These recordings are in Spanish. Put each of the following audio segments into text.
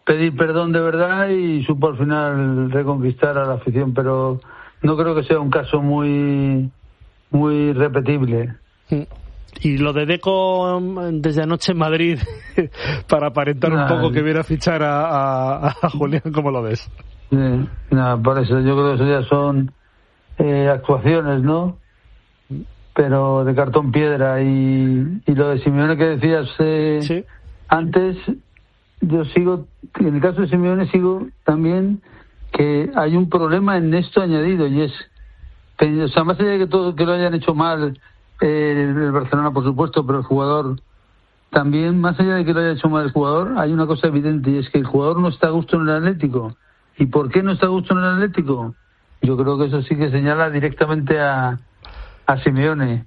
pedir perdón de verdad y supo al final reconquistar a la afición, pero no creo que sea un caso muy repetible. Y lo de Deco desde anoche en Madrid para aparentar un poco que viene a fichar a Julián, ¿cómo lo ves? Por eso yo creo que eso ya son actuaciones, ¿no? Pero de cartón piedra. Y lo de Simeone que decías antes, yo sigo, en el caso de Simeone sigo también que hay un problema en esto añadido, y es, o sea, más allá de que lo hayan hecho mal el Barcelona, por supuesto, pero el jugador también, más allá de que lo haya hecho mal el jugador, hay una cosa evidente, y es que el jugador no está a gusto en el Atlético. ¿Y por qué no está a gusto en el Atlético? Yo creo que eso sí que señala directamente a Simeone,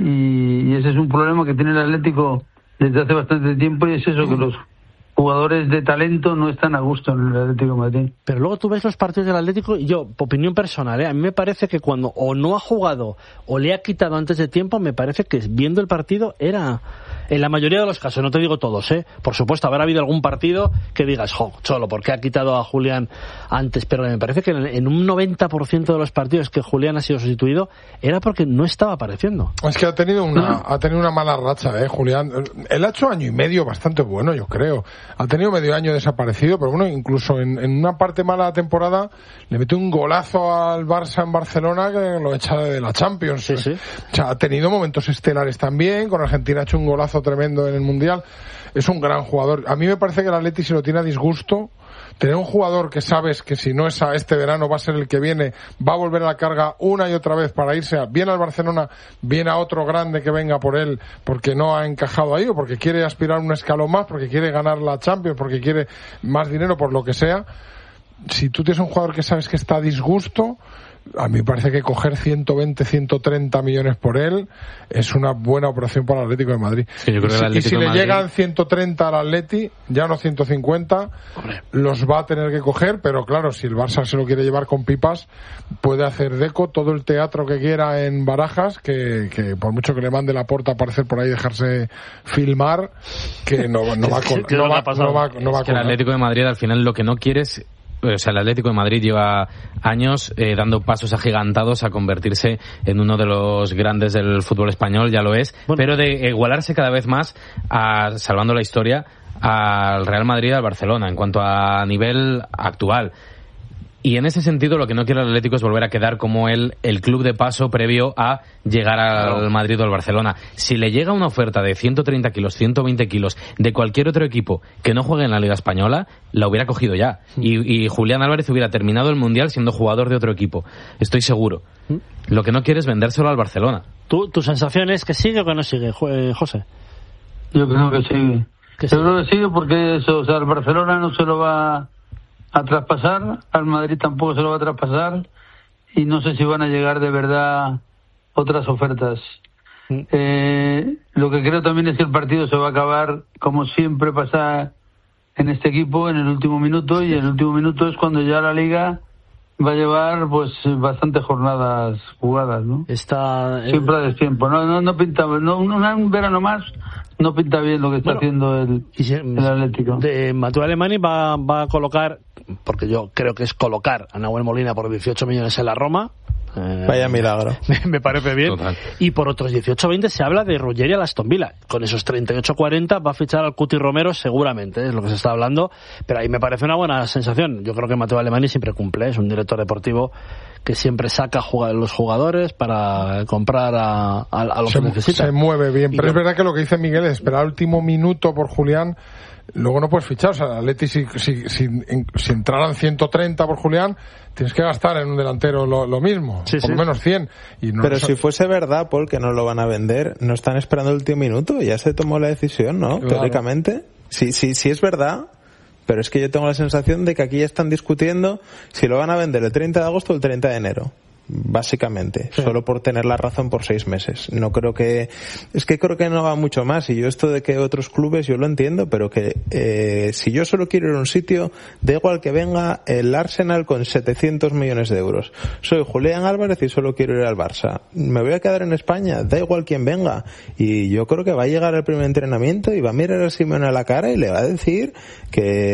y ese es un problema que tiene el Atlético desde hace bastante tiempo, y es eso, que los jugadores de talento no están a gusto en el Atlético de Madrid. Pero luego tú ves los partidos del Atlético y yo, opinión personal, a mí me parece que cuando o no ha jugado o le ha quitado antes de tiempo, me parece que viendo el partido era, en la mayoría de los casos, no te digo todos, por supuesto, habrá habido algún partido que digas, Cholo, ¿por qué ha quitado a Julián antes? Pero me parece que en un 90% de los partidos que Julián ha sido sustituido era porque no estaba apareciendo. Es que ha tenido una mala racha, Julián. Él ha hecho año y medio bastante bueno, yo creo. Ha tenido medio año desaparecido, pero bueno, incluso en una parte mala de la temporada le metió un golazo al Barça en Barcelona que lo echa de la Champions. Sí. O sea, ha tenido momentos estelares también, con Argentina ha hecho un golazo tremendo en el Mundial. Es un gran jugador. A mí me parece que el Atleti, si lo tiene a disgusto, tener un jugador que sabes que si no es a este verano va a ser el que viene, va a volver a la carga una y otra vez para irse bien al Barcelona, bien a otro grande que venga por él porque no ha encajado ahí, o porque quiere aspirar un escalón más, porque quiere ganar la Champions, porque quiere más dinero, por lo que sea. Si tú tienes un jugador que sabes que está a disgusto, a mí me parece que coger 120, 130 millones por él es una buena operación para el Atlético de Madrid. Sí, yo creo que el Atlético y si de le Madrid... llegan 130 al Atleti, ya no 150, los va a tener que coger, pero claro, si el Barça se lo quiere llevar con pipas, puede hacer Deco todo el teatro que quiera en Barajas, que por mucho que le mande la Porta a aparecer por ahí, dejarse filmar, que no va a que el Atlético de Madrid al final lo que no quiere es... O sea, el Atlético de Madrid lleva años dando pasos agigantados a convertirse en uno de los grandes del fútbol español, ya lo es, pero de igualarse cada vez más, salvando la historia, al Real Madrid y al Barcelona en cuanto a nivel actual. Y en ese sentido lo que no quiere el Atlético es volver a quedar como el club de paso previo a llegar al Madrid o al Barcelona. Si le llega una oferta de 130 kilos, 120 kilos de cualquier otro equipo que no juegue en la Liga Española, la hubiera cogido ya. Y Julián Álvarez hubiera terminado el Mundial siendo jugador de otro equipo. Estoy seguro. Lo que no quiere es vendérselo al Barcelona. ¿Tu sensación es que sigue o que no sigue, José? Yo creo que sigue. Yo creo que sigue porque eso, o sea, el Barcelona no se lo va a traspasar, al Madrid tampoco se lo va a traspasar, y no sé si van a llegar de verdad otras ofertas. Lo que creo también es que el partido se va a acabar, como siempre pasa en este equipo, en el último minuto, y el último minuto es cuando ya la Liga va a llevar pues bastantes jornadas jugadas, ¿no? Siempre a destiempo. No pinta, un verano más no pinta bien lo que está haciendo el Atlético. Mateu Alemany va a colocar, porque yo creo que es colocar a Nahuel Molina por 18 millones en la Roma. Vaya milagro. Me parece bien. Total. Y por otros 18-20 se habla de Ruggeri al Aston Villa. Con esos 38-40 va a fichar al Cuti Romero seguramente, es lo que se está hablando. Pero ahí me parece una buena sensación. Yo creo que Mateu Alemany siempre cumple. Es un director deportivo que siempre saca los jugadores para comprar a los que necesita. Se mueve bien. Pero es verdad que lo que dice Miguel es esperar al último minuto por Julián. Luego no puedes fichar. O sea, el Atleti, si entraran 130 por Julián, tienes que gastar en un delantero lo mismo, por lo menos 100. Y no. Pero si fuese verdad, Paul, que no lo van a vender, no están esperando el último minuto, ya se tomó la decisión, ¿no? Claro. Teóricamente. Sí es verdad, pero es que yo tengo la sensación de que aquí ya están discutiendo si lo van a vender el 30 de agosto o el 30 de enero. Básicamente, solo por tener la razón por 6 meses. No creo que... Es que creo que no va mucho más. Y yo esto de que otros clubes, yo lo entiendo, pero que si yo solo quiero ir a un sitio, da igual que venga el Arsenal con 700 millones de euros. Soy Julián Álvarez y solo quiero ir al Barça. Me voy a quedar en España, da igual quién venga. Y yo creo que va a llegar al primer entrenamiento y va a mirar a Simeone a la cara y le va a decir que